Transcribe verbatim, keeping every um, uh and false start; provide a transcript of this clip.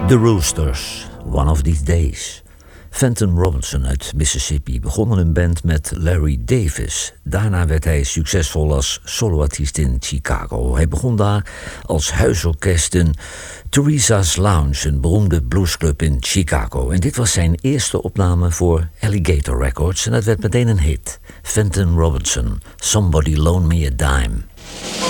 The Roosters, One of These Days. Fenton Robinson uit Mississippi begon een band met Larry Davis. Daarna werd hij succesvol als soloartiest in Chicago. Hij begon daar als huisorkest in Theresa's Lounge, een beroemde bluesclub in Chicago. En dit was zijn eerste opname voor Alligator Records en dat werd meteen een hit. Fenton Robinson, Somebody Loan Me a Dime.